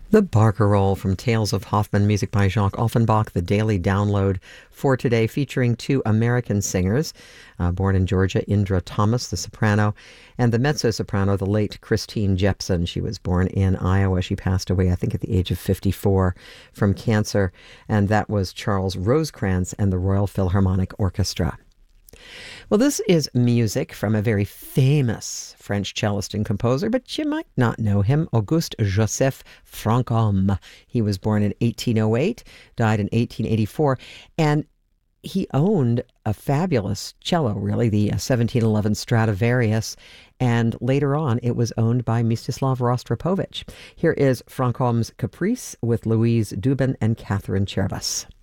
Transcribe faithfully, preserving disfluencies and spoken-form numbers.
The Barcarolle from Tales of Hoffmann, music by Jacques Offenbach, the daily download for today, featuring two American singers, uh, born in Georgia, Indra Thomas, the soprano, and the mezzo-soprano, the late Christine Jepson. She was born in Iowa. She passed away, I think, at the age of fifty-four from cancer, and that was Charles Rosecrans and the Royal Philharmonic Orchestra. Well, this is music from a very famous French cellist and composer, but you might not know him, Auguste Joseph Franchomme. He was born in eighteen oh eight, died in eighteen eighty-four, and he owned a fabulous cello, really, the seventeen eleven Stradivarius, and later on it was owned by Mstislav Rostropovich. Here is Franchomme's Caprice with Louise Dubin and Catherine Chervas.